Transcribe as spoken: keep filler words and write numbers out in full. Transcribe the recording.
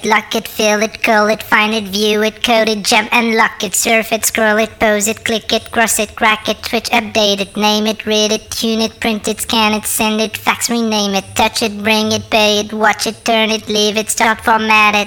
lock it, fill it, call it, find it, view it, code it, jump and lock it, surf it, scroll it, pose it, click it, cross it, crack it, switch, update it, name it, read it, tune it, print it, scan it, send it, fax, rename it, touch it, bring it, pay it, watch it, turn it, leave it, start, format it.